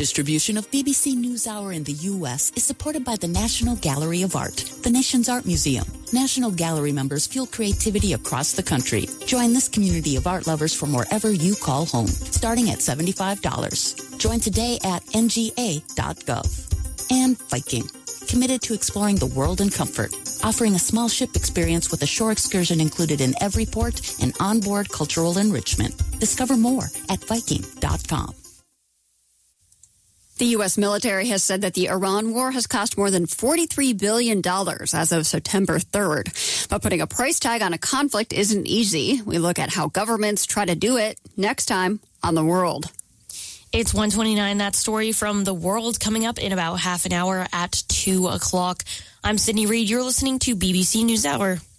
Distribution of BBC NewsHour in the U.S. is supported by the National Gallery of Art, the nation's art museum. National Gallery members fuel creativity across the country. Join this community of art lovers from wherever you call home, starting at $75. Join today at nga.gov. And Viking, committed to exploring the world in comfort, offering a small ship experience with a shore excursion included in every port and onboard cultural enrichment. Discover more at Viking.com. The U.S. military has said that the Iran war has cost more than $43 billion as of September 3rd. But putting a price tag on a conflict isn't easy. We look at how governments try to do it next time on The World. It's 1:29. That story from The World coming up in about half an hour at 2 o'clock. I'm Sydney Reed. You're listening to BBC NewsHour.